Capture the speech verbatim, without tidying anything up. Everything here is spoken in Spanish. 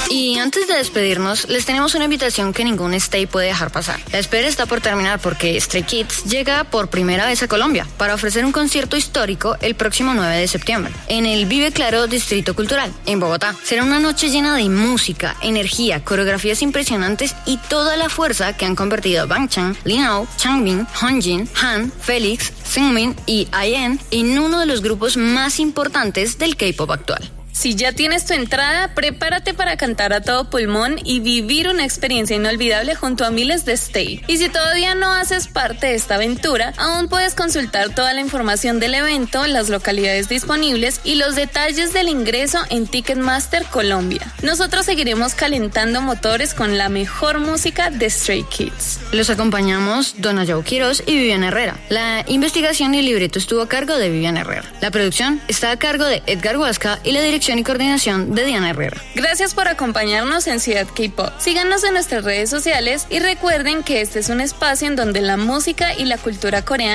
Y antes de despedirnos, les tenemos una invitación que ningún Stay puede dejar pasar. La espera está por terminar porque Stray Kids llega por primera vez a Colombia para ofrecer un concierto histórico el próximo nueve de septiembre en el Vive Claro Distrito Cultural, en Bogotá. Será una noche llena de música, energía, coreografías impresionantes y toda la fuerza que han convertido Bangchan, Linao, Changbin, Hongjin, Han, Felix, Seungmin y I N en uno de los grupos más importantes del K-pop actual. Si ya tienes tu entrada, prepárate para cantar a todo pulmón y vivir una experiencia inolvidable junto a miles de Stay. Y si todavía no haces parte de esta aventura, aún puedes consultar toda la información del evento, las localidades disponibles y los detalles del ingreso en Ticketmaster Colombia. Nosotros seguiremos calentando motores con la mejor música de Stray Kids. Los acompañamos Donna Yao Quiroz y Viviana Herrera. La investigación y el libreto estuvo a cargo de Viviana Herrera. La producción está a cargo de Edgar Huasca y la dirección y coordinación de Diana Herrera. Gracias por acompañarnos en Ciudad K-Pop. Síganos en nuestras redes sociales y recuerden que este es un espacio en donde la música y la cultura coreana